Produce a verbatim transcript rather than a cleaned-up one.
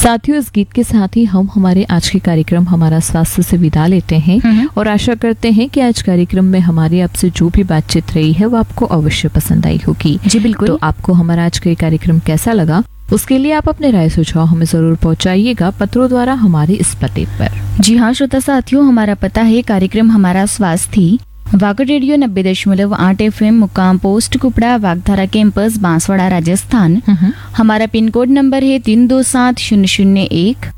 साथियों, इस गीत के साथ ही हम हमारे आज के कार्यक्रम हमारा स्वास्थ्य से विदा लेते हैं और आशा करते हैं कि आज कार्यक्रम में हमारी आपसे जो भी बातचीत रही है वो आपको अवश्य पसंद आई होगी। जी बिल्कुल। तो आपको हमारा आज का ये कार्यक्रम कैसा लगा, उसके लिए आप अपने राय सुझाव हमें जरूर पहुंचाइएगा पत्रों द्वारा हमारे इस पते पर। जी हाँ श्रोता साथियों, हमारा पता है कार्यक्रम हमारा स्वास्थ्य, वागड़ रेडियो नब्बे दशमलव आठ एफ एम, मुकाम पोस्ट कुपड़ा, वागधारा कैंपस, बांसवाड़ा, राजस्थान। हमारा पिन कोड नंबर है तीन दो सात शून्य शून्य एक।